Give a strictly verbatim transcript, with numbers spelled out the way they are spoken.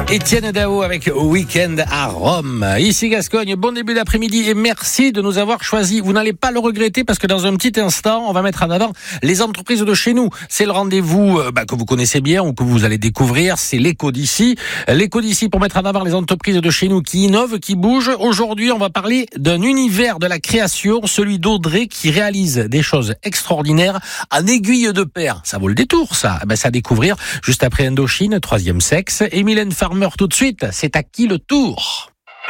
Étienne Dao avec Week-end à Rome. Ici Gascogne, bon début d'après-midi et merci de nous avoir choisis. Vous n'allez pas le regretter parce que dans un petit instant, on va mettre en avant les entreprises de chez nous. C'est le rendez-vous bah, que vous connaissez bien ou que vous allez découvrir, c'est l'écho d'ici. L'écho d'ici pour mettre en avant les entreprises de chez nous qui innovent, qui bougent. Aujourd'hui, on va parler d'un univers de la création, celui d'Audrey qui réalise des choses extraordinaires en aiguille de paire. Ça vaut le détour, ça. Ben, ça à découvrir juste après Indochine, troisième sexe. Et Mylène Farmer tout de suite, c'est à qui le tour ?